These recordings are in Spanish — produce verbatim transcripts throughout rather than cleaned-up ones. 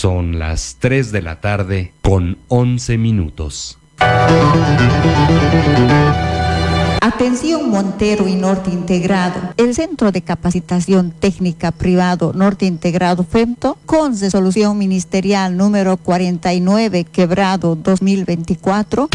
Son las tres de la tarde con once minutos. Atención Montero y Norte Integrado. El Centro de Capacitación Técnica Privado Norte Integrado FEMTO, con resolución ministerial número cuarenta y nueve quebrado dos mil veinticuatro,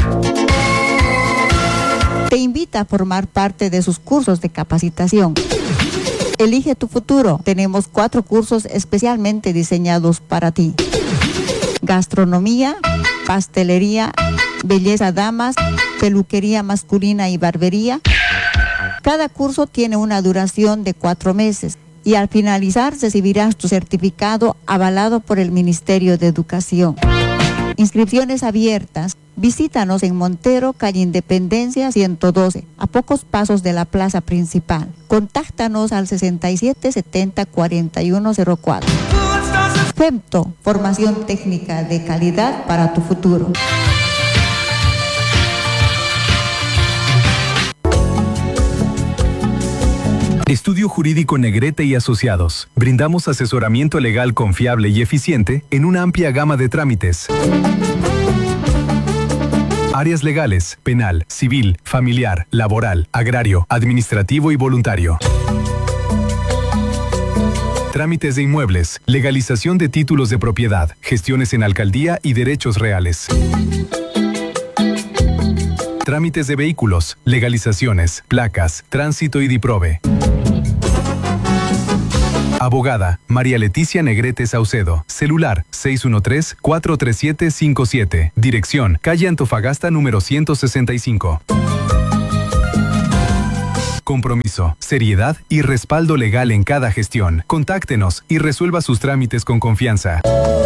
te invita a formar parte de sus cursos de capacitación. Elige tu futuro. Tenemos cuatro cursos especialmente diseñados para ti: gastronomía, pastelería, belleza damas, peluquería masculina y barbería. Cada curso tiene una duración de cuatro meses y al finalizar recibirás tu certificado avalado por el Ministerio de Educación. Inscripciones abiertas. Visítanos en Montero, calle Independencia ciento doce, a pocos pasos de la plaza principal. Contáctanos al sesenta y siete setenta cuarenta y uno cero cuatro. FEMTO, formación técnica de calidad para tu futuro. Estudio Jurídico Negrete y Asociados. Brindamos asesoramiento legal confiable y eficiente en una amplia gama de trámites. Áreas legales, penal, civil, familiar, laboral, agrario, administrativo y voluntario. Trámites de inmuebles, legalización de títulos de propiedad, gestiones en alcaldía y derechos reales. Trámites de vehículos, legalizaciones, placas, tránsito y DIPROVE. Abogada María Leticia Negrete Saucedo. Celular seis uno tres, cuatro tres siete, cinco siete. Dirección calle Antofagasta número ciento sesenta y cinco. Compromiso, seriedad y respaldo legal en cada gestión. Contáctenos y resuelva sus trámites con confianza.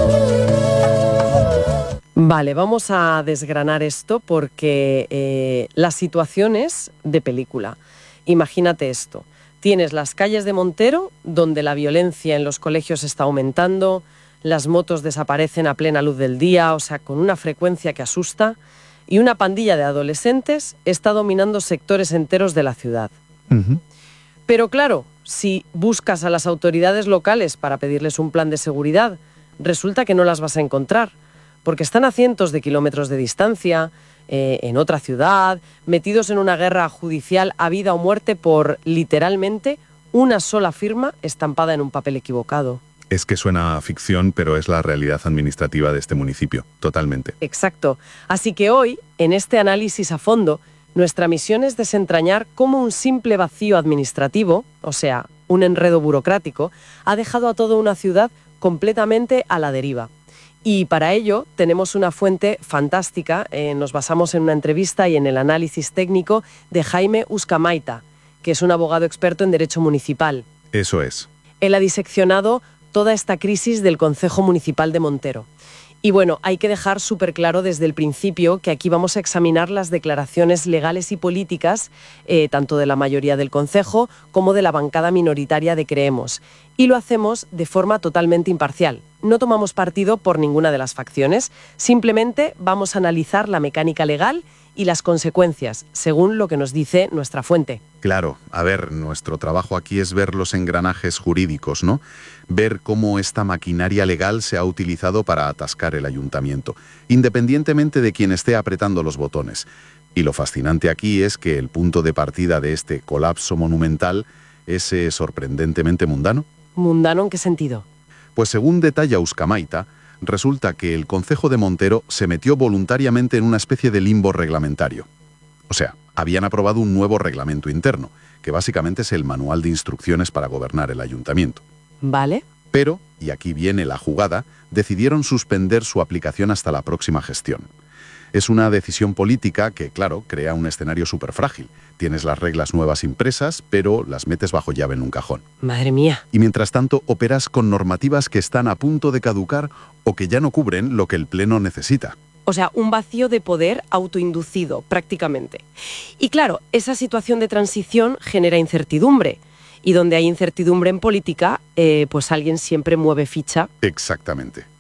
Vale, vamos a desgranar esto porque eh, las situaciones de película. Imagínate esto. Tienes las calles de Montero, donde la violencia en los colegios está aumentando, las motos desaparecen a plena luz del día, o sea, con una frecuencia que asusta, y una pandilla de adolescentes está dominando sectores enteros de la ciudad. Uh-huh. Pero claro, si buscas a las autoridades locales para pedirles un plan de seguridad, resulta que no las vas a encontrar, porque están a cientos de kilómetros de distancia, Eh, en otra ciudad, metidos en una guerra judicial a vida o muerte por, literalmente, una sola firma estampada en un papel equivocado. Es que suena a ficción, pero es la realidad administrativa de este municipio, totalmente. Exacto. Así que hoy, en este análisis a fondo, nuestra misión es desentrañar cómo un simple vacío administrativo, o sea, un enredo burocrático, ha dejado a toda una ciudad completamente a la deriva. Y para ello tenemos una fuente fantástica, eh, nos basamos en una entrevista y en el análisis técnico de Jaime Uzcamaita, que es un abogado experto en derecho municipal. Eso es. Él ha diseccionado toda esta crisis del Concejo Municipal de Montero. Y bueno, hay que dejar súper claro desde el principio que aquí vamos a examinar las declaraciones legales y políticas, eh, tanto de la mayoría del Concejo como de la bancada minoritaria de Creemos. Y lo hacemos de forma totalmente imparcial. No tomamos partido por ninguna de las facciones, simplemente vamos a analizar la mecánica legal y las consecuencias, según lo que nos dice nuestra fuente. Claro, a ver, nuestro trabajo aquí es ver los engranajes jurídicos, ¿no? Ver cómo esta maquinaria legal se ha utilizado para atascar el ayuntamiento, independientemente de quien esté apretando los botones. Y lo fascinante aquí es que el punto de partida de este colapso monumental es eh, sorprendentemente mundano. ¿Mundano en qué sentido? Pues según detalla Uzcamaita, resulta que el Concejo de Montero se metió voluntariamente en una especie de limbo reglamentario. O sea, habían aprobado un nuevo reglamento interno, que básicamente es el manual de instrucciones para gobernar el ayuntamiento. Vale. Pero, y aquí viene la jugada, decidieron suspender su aplicación hasta la próxima gestión. Es una decisión política que, claro, crea un escenario súper frágil. Tienes las reglas nuevas impresas, pero las metes bajo llave en un cajón. Madre mía. Y mientras tanto, operas con normativas que están a punto de caducar o que ya no cubren lo que el Pleno necesita. O sea, un vacío de poder autoinducido, prácticamente. Y claro, esa situación de transición genera incertidumbre. Y donde hay incertidumbre en política, eh, pues alguien siempre mueve ficha. Exactamente.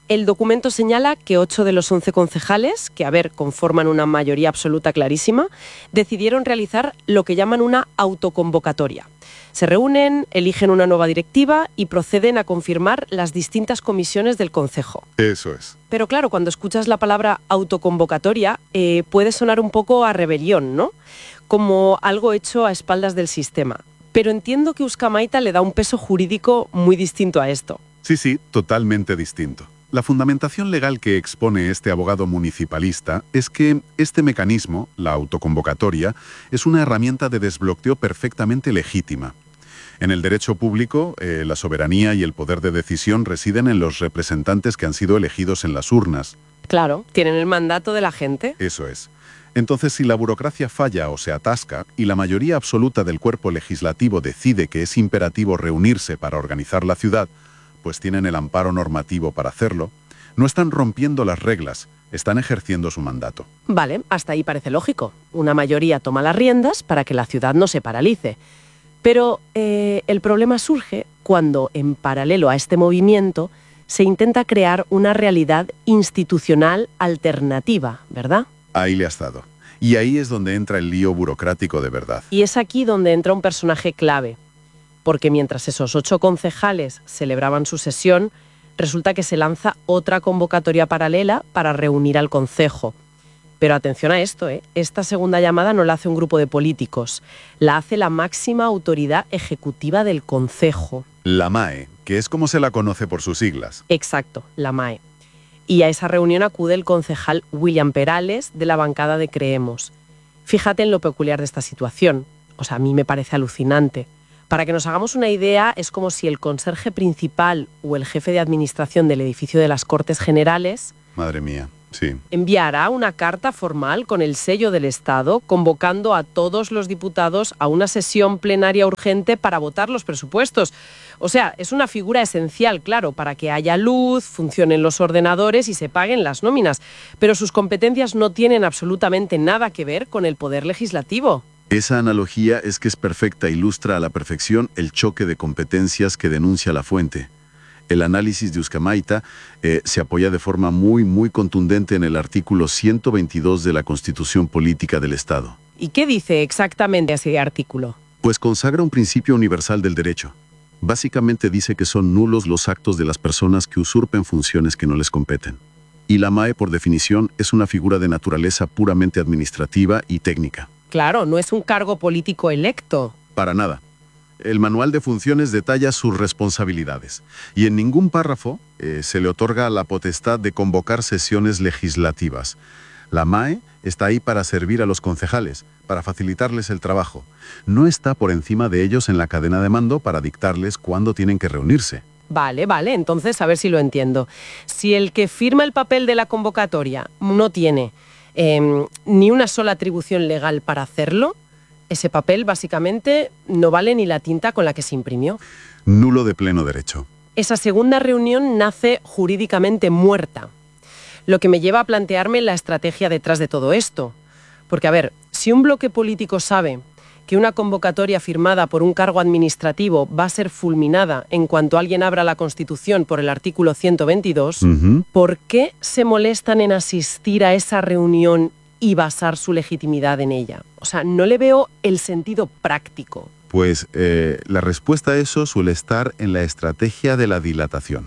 El documento señala que ocho de los once concejales, que a ver, conforman una mayoría absoluta clarísima, decidieron realizar lo que llaman una autoconvocatoria. Se reúnen, eligen una nueva directiva y proceden a confirmar las distintas comisiones del concejo. Eso es. Pero claro, cuando escuchas la palabra autoconvocatoria, eh, puede sonar un poco a rebelión, ¿no? Como algo hecho a espaldas del sistema. Pero entiendo que Uzkamaita le da un peso jurídico muy distinto a esto. Sí, sí, totalmente distinto. La fundamentación legal que expone este abogado municipalista es que este mecanismo, la autoconvocatoria, es una herramienta de desbloqueo perfectamente legítima. En el derecho público, eh, la soberanía y el poder de decisión residen en los representantes que han sido elegidos en las urnas. Claro, tienen el mandato de la gente. Eso es. Entonces, si la burocracia falla o se atasca y la mayoría absoluta del cuerpo legislativo decide que es imperativo reunirse para organizar la ciudad, pues tienen el amparo normativo para hacerlo, no están rompiendo las reglas, están ejerciendo su mandato. Vale, hasta ahí parece lógico. Una mayoría toma las riendas para que la ciudad no se paralice. Pero eh, el problema surge cuando, en paralelo a este movimiento, se intenta crear una realidad institucional alternativa, ¿verdad? Ahí le has dado. Y ahí es donde entra el lío burocrático de verdad. Y es aquí donde entra un personaje clave. Porque mientras esos ocho concejales celebraban su sesión, resulta que se lanza otra convocatoria paralela para reunir al concejo. Pero atención a esto, ¿eh? Esta segunda llamada no la hace un grupo de políticos, la hace la máxima autoridad ejecutiva del concejo. La M A E, que es como se la conoce por sus siglas. Exacto, la M A E. Y a esa reunión acude el concejal William Perales de la bancada de Creemos. Fíjate en lo peculiar de esta situación. O sea, a mí me parece alucinante. Para que nos hagamos una idea, es como si el conserje principal o el jefe de administración del edificio de las Cortes Generales... Madre mía, sí. Enviará una carta formal con el sello del Estado convocando a todos los diputados a una sesión plenaria urgente para votar los presupuestos. O sea, es una figura esencial, claro, para que haya luz, funcionen los ordenadores y se paguen las nóminas. Pero sus competencias no tienen absolutamente nada que ver con el poder legislativo. Esa analogía es que es perfecta, ilustra a la perfección el choque de competencias que denuncia la fuente. El análisis de Uzkamaita eh, se apoya de forma muy, muy contundente en el artículo ciento veintidós de la Constitución Política del Estado. ¿Y qué dice exactamente ese artículo? Pues consagra un principio universal del derecho. Básicamente dice que son nulos los actos de las personas que usurpen funciones que no les competen. Y la M A E, por definición, es una figura de naturaleza puramente administrativa y técnica. Claro, no es un cargo político electo. Para nada. El manual de funciones detalla sus responsabilidades y en ningún párrafo eh, se le otorga la potestad de convocar sesiones legislativas. La M A E está ahí para servir a los concejales, para facilitarles el trabajo. No está por encima de ellos en la cadena de mando para dictarles cuándo tienen que reunirse. Vale, vale, entonces a ver si lo entiendo. Si el que firma el papel de la convocatoria no tiene eh, ni una sola atribución legal para hacerlo, ese papel básicamente no vale ni la tinta con la que se imprimió. Nulo de pleno derecho. Esa segunda reunión nace jurídicamente muerta, lo que me lleva a plantearme la estrategia detrás de todo esto. Porque, a ver, si un bloque político sabe que una convocatoria firmada por un cargo administrativo va a ser fulminada en cuanto alguien abra la Constitución por el artículo ciento veintidós, Uh-huh. ¿por qué se molestan en asistir a esa reunión y basar su legitimidad en ella? O sea, no le veo el sentido práctico. Pues eh, la respuesta a eso suele estar en la estrategia de la dilatación.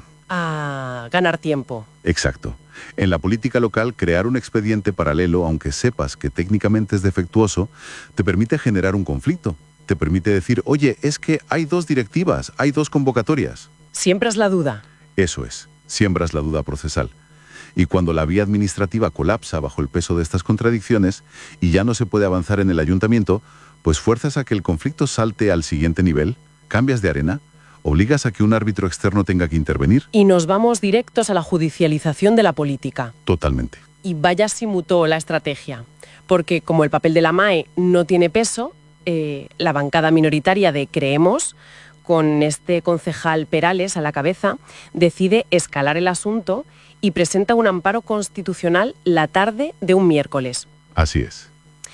A ganar tiempo. Exacto. En la política local, crear un expediente paralelo, aunque sepas que técnicamente es defectuoso, te permite generar un conflicto. Te permite decir, oye, es que hay dos directivas, hay dos convocatorias. Siempre es la duda. Eso es, siembras la duda procesal. Y cuando la vía administrativa colapsa bajo el peso de estas contradicciones y ya no se puede avanzar en el ayuntamiento, pues fuerzas a que el conflicto salte al siguiente nivel, cambias de arena, obligas a que un árbitro externo tenga que intervenir. Y nos vamos directos a la judicialización de la política. Totalmente. Y vaya si mutó la estrategia. Porque como el papel de la M A E no tiene peso, eh, la bancada minoritaria de Creemos, con este concejal Perales a la cabeza, decide escalar el asunto y presenta un amparo constitucional la tarde de un miércoles. Así es.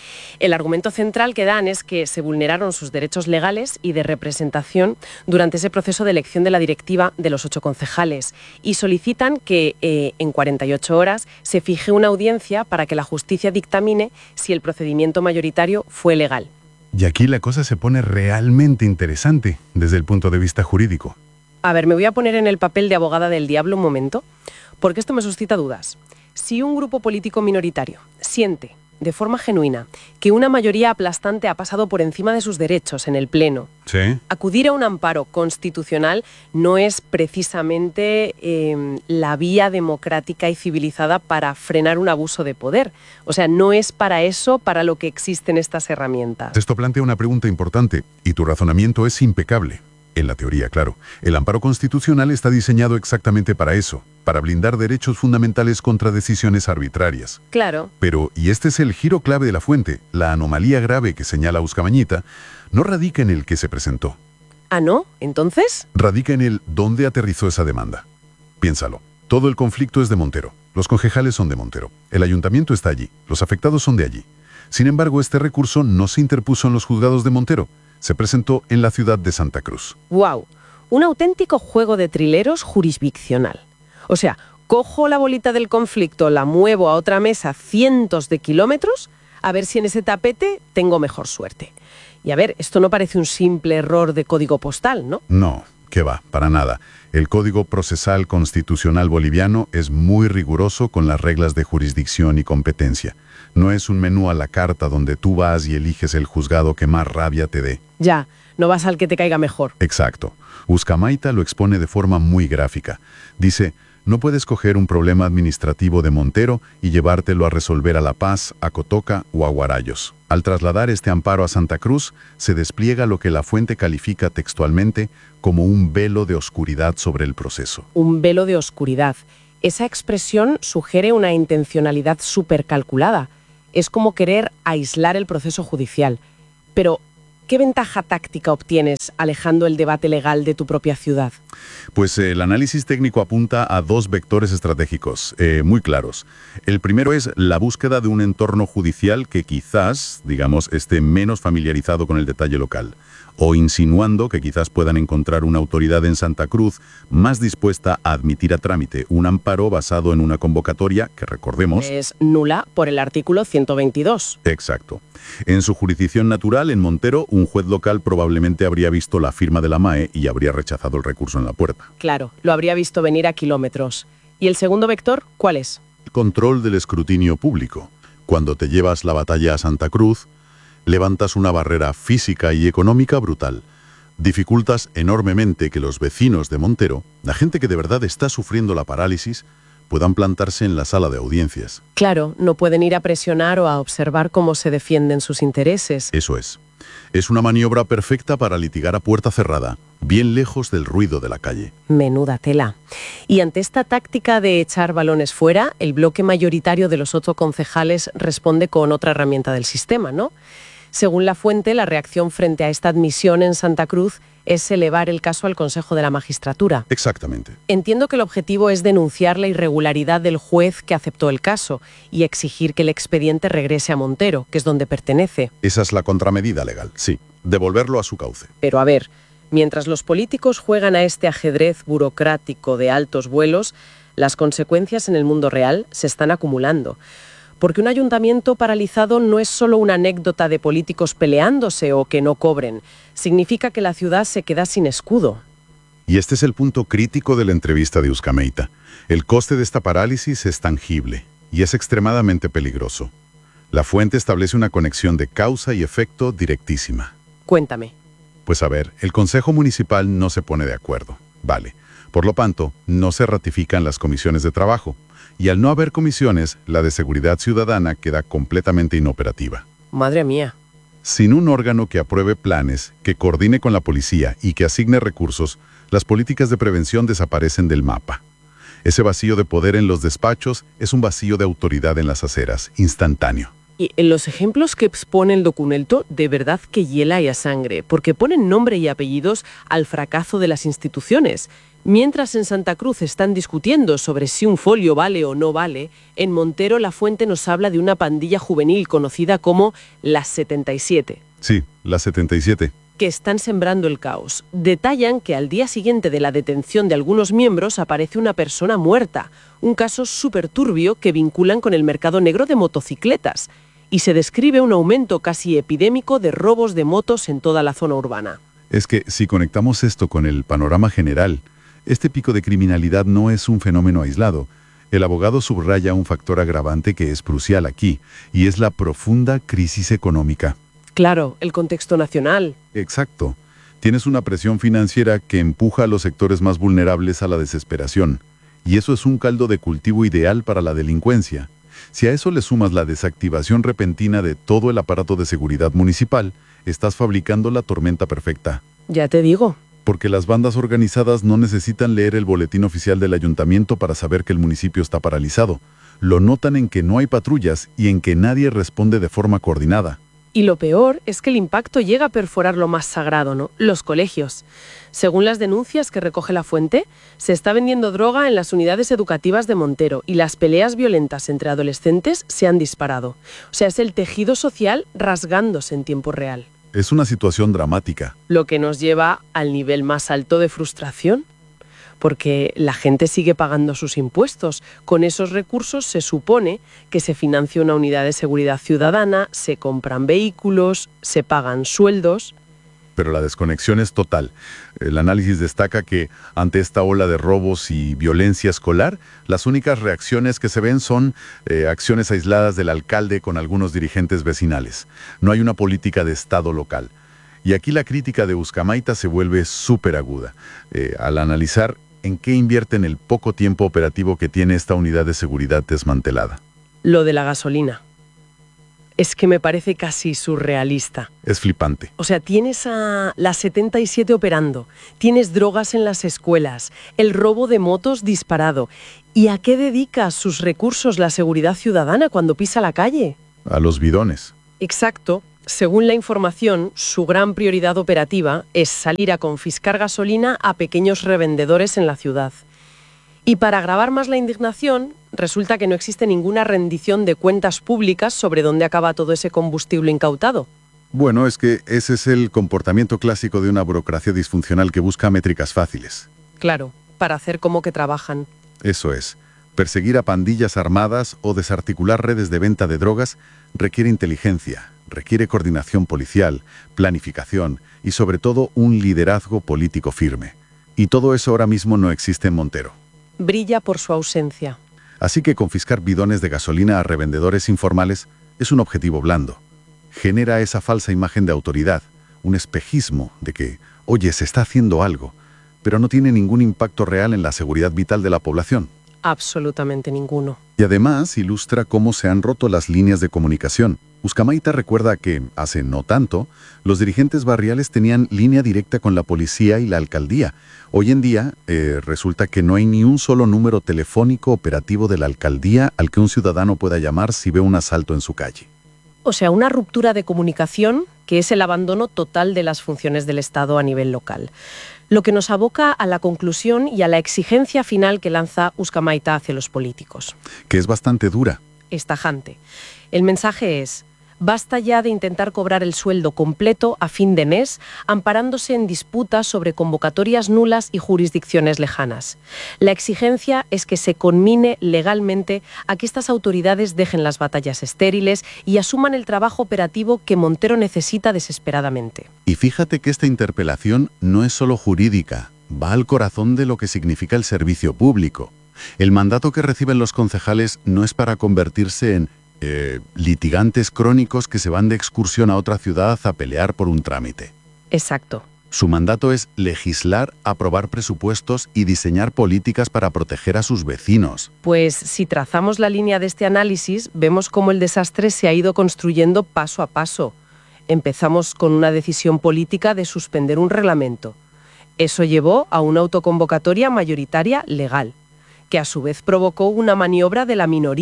El argumento central que dan es que se vulneraron sus derechos legales y de representación durante ese proceso de elección de la directiva de los ocho concejales y solicitan que eh, en cuarenta y ocho horas se fije una audiencia para que la justicia dictamine si el procedimiento mayoritario fue legal. Y aquí la cosa se pone realmente interesante desde el punto de vista jurídico. A ver, me voy a poner en el papel de abogada del diablo un momento, porque esto me suscita dudas. Si un grupo político minoritario siente de forma genuina que una mayoría aplastante ha pasado por encima de sus derechos en el Pleno, Sí. acudir a un amparo constitucional no es precisamente eh, la vía democrática y civilizada para frenar un abuso de poder. O sea, no es para eso para lo que existen estas herramientas. Esto plantea una pregunta importante y tu razonamiento es impecable. En la teoría, claro. El amparo constitucional está diseñado exactamente para eso, para blindar derechos fundamentales contra decisiones arbitrarias. Claro. Pero, y este es el giro clave de la fuente, la anomalía grave que señala Uskamañita, no radica en el que se presentó. ¿Ah, no? ¿Entonces? Radica en el dónde aterrizó esa demanda. Piénsalo. Todo el conflicto es de Montero. Los concejales son de Montero. El ayuntamiento está allí. Los afectados son de allí. Sin embargo, este recurso no se interpuso en los juzgados de Montero. Se presentó en la ciudad de Santa Cruz. ¡Wow! Un auténtico juego de trileros jurisdiccional. O sea, cojo la bolita del conflicto, la muevo a otra mesa cientos de kilómetros, a ver si en ese tapete tengo mejor suerte. Y a ver, esto no parece un simple error de código postal, ¿no? No, que va, para nada. El Código Procesal Constitucional Boliviano es muy riguroso con las reglas de jurisdicción y competencia. No es un menú a la carta donde tú vas y eliges el juzgado que más rabia te dé. Ya, no vas al que te caiga mejor. Exacto. Uskamaita lo expone de forma muy gráfica. Dice, no puedes coger un problema administrativo de Montero y llevártelo a resolver a La Paz, a Cotoca o a Guarayos. Al trasladar este amparo a Santa Cruz, se despliega lo que la fuente califica textualmente como un velo de oscuridad sobre el proceso. Un velo de oscuridad. Esa expresión sugiere una intencionalidad súper calculada. Es como querer aislar el proceso judicial. Pero, ¿qué ventaja táctica obtienes alejando el debate legal de tu propia ciudad? Pues eh, el análisis técnico apunta a dos vectores estratégicos eh, muy claros. El primero es la búsqueda de un entorno judicial que quizás, digamos, esté menos familiarizado con el detalle local, o insinuando que quizás puedan encontrar una autoridad en Santa Cruz más dispuesta a admitir a trámite un amparo basado en una convocatoria que, recordemos, es nula por el artículo ciento veintidós. Exacto. En su jurisdicción natural, en Montero, un juez local probablemente habría visto la firma de la M A E y habría rechazado el recurso en la puerta. Claro, lo habría visto venir a kilómetros. ¿Y el segundo vector, cuál es? El control del escrutinio público. Cuando te llevas la batalla a Santa Cruz, levantas una barrera física y económica brutal. Dificultas enormemente que los vecinos de Montero, la gente que de verdad está sufriendo la parálisis, puedan plantarse en la sala de audiencias. Claro, no pueden ir a presionar o a observar cómo se defienden sus intereses. Eso es. Es una maniobra perfecta para litigar a puerta cerrada, bien lejos del ruido de la calle. Menuda tela. Y ante esta táctica de echar balones fuera, el bloque mayoritario de los ocho concejales responde con otra herramienta del sistema, ¿no? Según la fuente, la reacción frente a esta admisión en Santa Cruz es elevar el caso al Consejo de la Magistratura. Exactamente. Entiendo que el objetivo es denunciar la irregularidad del juez que aceptó el caso y exigir que el expediente regrese a Montero, que es donde pertenece. Esa es la contramedida legal, sí. Devolverlo a su cauce. Pero a ver, mientras los políticos juegan a este ajedrez burocrático de altos vuelos, las consecuencias en el mundo real se están acumulando. Porque un ayuntamiento paralizado no es solo una anécdota de políticos peleándose o que no cobren. Significa que la ciudad se queda sin escudo. Y este es el punto crítico de la entrevista de Uskamaita. El coste de esta parálisis es tangible y es extremadamente peligroso. La fuente establece una conexión de causa y efecto directísima. Cuéntame. Pues a ver, el Consejo Municipal no se pone de acuerdo. Vale. Por lo tanto, no se ratifican las comisiones de trabajo. Y al no haber comisiones, la de seguridad ciudadana queda completamente inoperativa. Madre mía. Sin un órgano que apruebe planes, que coordine con la policía y que asigne recursos, las políticas de prevención desaparecen del mapa. Ese vacío de poder en los despachos es un vacío de autoridad en las aceras, instantáneo. Y en los ejemplos que expone el documento, de verdad que hiela y a sangre, porque ponen nombre y apellidos al fracaso de las instituciones. Mientras en Santa Cruz están discutiendo sobre si un folio vale o no vale, en Montero la fuente nos habla de una pandilla juvenil conocida como las setenta y siete. Sí, las setenta y siete. Que están sembrando el caos. Detallan que al día siguiente de la detención de algunos miembros aparece una persona muerta, un caso súper turbio que vinculan con el mercado negro de motocicletas, y se describe un aumento casi epidémico de robos de motos en toda la zona urbana. Es que si conectamos esto con el panorama general, este pico de criminalidad no es un fenómeno aislado. El abogado subraya un factor agravante que es crucial aquí, y es la profunda crisis económica. Claro, el contexto nacional. Exacto. Tienes una presión financiera que empuja a los sectores más vulnerables a la desesperación. Y eso es un caldo de cultivo ideal para la delincuencia. Si a eso le sumas la desactivación repentina de todo el aparato de seguridad municipal, estás fabricando la tormenta perfecta. Ya te digo. Porque las bandas organizadas no necesitan leer el boletín oficial del ayuntamiento para saber que el municipio está paralizado. Lo notan en que no hay patrullas y en que nadie responde de forma coordinada. Y lo peor es que el impacto llega a perforar lo más sagrado, ¿no? Los colegios. Según las denuncias que recoge la fuente, se está vendiendo droga en las unidades educativas de Montero y las peleas violentas entre adolescentes se han disparado. O sea, es el tejido social rasgándose en tiempo real. Es una situación dramática. Lo que nos lleva al nivel más alto de frustración. Porque la gente sigue pagando sus impuestos. Con esos recursos se supone que se financia una unidad de seguridad ciudadana, se compran vehículos, se pagan sueldos. Pero la desconexión es total. El análisis destaca que ante esta ola de robos y violencia escolar, las únicas reacciones que se ven son eh, acciones aisladas del alcalde con algunos dirigentes vecinales. No hay una política de Estado local. Y aquí la crítica de Ucamaita se vuelve súper aguda. Eh, al analizar en qué invierten el poco tiempo operativo que tiene esta unidad de seguridad desmantelada. Lo de la gasolina. Es que me parece casi surrealista. Es flipante. O sea, tienes a las setenta y siete operando, tienes drogas en las escuelas, el robo de motos disparado. ¿Y a qué dedica sus recursos la seguridad ciudadana cuando pisa la calle? A los bidones. Exacto. Según la información, su gran prioridad operativa es salir a confiscar gasolina a pequeños revendedores en la ciudad. Y para agravar más la indignación, resulta que no existe ninguna rendición de cuentas públicas sobre dónde acaba todo ese combustible incautado. Bueno, es que ese es el comportamiento clásico de una burocracia disfuncional que busca métricas fáciles. Claro, para hacer como que trabajan. Eso es. Perseguir a pandillas armadas o desarticular redes de venta de drogas requiere inteligencia, requiere coordinación policial, planificación y sobre todo un liderazgo político firme. Y todo eso ahora mismo no existe en Montero. Brilla por su ausencia. Así que confiscar bidones de gasolina a revendedores informales es un objetivo blando. Genera esa falsa imagen de autoridad, un espejismo de que, oye, se está haciendo algo, pero no tiene ningún impacto real en la seguridad vital de la población. Absolutamente ninguno. Y además ilustra cómo se han roto las líneas de comunicación. Ucamaita recuerda que, hace no tanto, los dirigentes barriales tenían línea directa con la policía y la alcaldía. Hoy en día, eh, resulta que no hay ni un solo número telefónico operativo de la alcaldía al que un ciudadano pueda llamar si ve un asalto en su calle. O sea, una ruptura de comunicación que es el abandono total de las funciones del Estado a nivel local. Lo que nos aboca a la conclusión y a la exigencia final que lanza Ucamaita hacia los políticos. Que es bastante dura. Es tajante. El mensaje es: basta ya de intentar cobrar el sueldo completo a fin de mes, amparándose en disputas sobre convocatorias nulas y jurisdicciones lejanas. La exigencia es que se conmine legalmente a que estas autoridades dejen las batallas estériles y asuman el trabajo operativo que Montero necesita desesperadamente. Y fíjate que esta interpelación no es solo jurídica, va al corazón de lo que significa el servicio público. El mandato que reciben los concejales no es para convertirse en Eh, litigantes crónicos que se van de excursión a otra ciudad a pelear por un trámite. Exacto. Su mandato es legislar, aprobar presupuestos y diseñar políticas para proteger a sus vecinos. Pues si trazamos la línea de este análisis, vemos cómo el desastre se ha ido construyendo paso a paso. Empezamos con una decisión política de suspender un reglamento. Eso llevó a una autoconvocatoria mayoritaria legal, que a su vez provocó una maniobra de la minoría,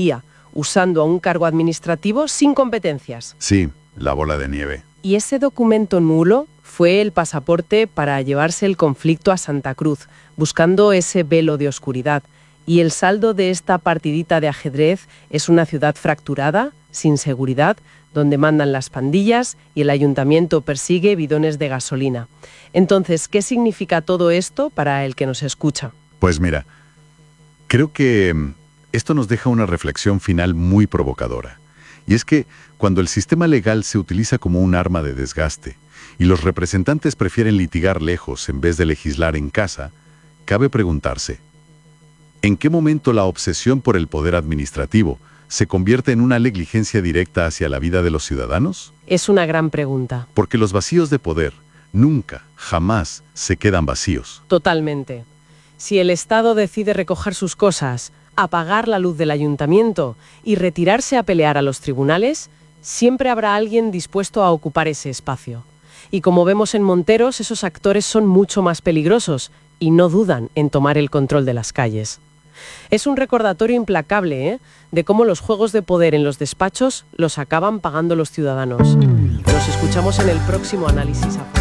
usando a un cargo administrativo sin competencias. Sí, la bola de nieve. Y ese documento nulo fue el pasaporte para llevarse el conflicto a Santa Cruz, buscando ese velo de oscuridad. Y el saldo de esta partidita de ajedrez es una ciudad fracturada, sin seguridad, donde mandan las pandillas y el ayuntamiento persigue bidones de gasolina. Entonces, ¿qué significa todo esto para el que nos escucha? Pues mira, creo que esto nos deja una reflexión final muy provocadora. Y es que cuando el sistema legal se utiliza como un arma de desgaste y los representantes prefieren litigar lejos en vez de legislar en casa, cabe preguntarse, ¿en qué momento la obsesión por el poder administrativo se convierte en una negligencia directa hacia la vida de los ciudadanos? Es una gran pregunta. Porque los vacíos de poder nunca, jamás se quedan vacíos. Totalmente. Si el Estado decide recoger sus cosas, apagar la luz del ayuntamiento y retirarse a pelear a los tribunales, siempre habrá alguien dispuesto a ocupar ese espacio. Y como vemos en Monteros, esos actores son mucho más peligrosos y no dudan en tomar el control de las calles. Es un recordatorio implacable, ¿eh?, de cómo los juegos de poder en los despachos los acaban pagando los ciudadanos. Nos escuchamos en el próximo análisis a fondo.